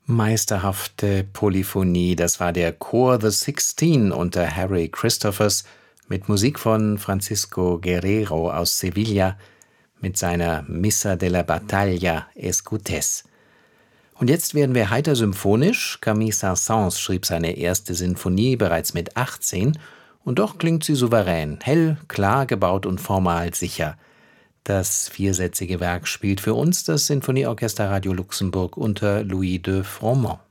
Meisterhafte Polyphonie, das war der Chor The Sixteen unter Harry Christophers mit Musik von Francisco Guerrero aus Sevilla mit seiner Missa de la Battaglia Escutes. Und jetzt werden wir heiter symphonisch. Camille Saint-Saëns schrieb seine erste Sinfonie bereits mit 18 und doch klingt sie souverän, hell, klar gebaut und formal sicher. Das viersätzige Werk spielt für uns das Sinfonieorchester Radio Luxemburg unter Louis de Froment.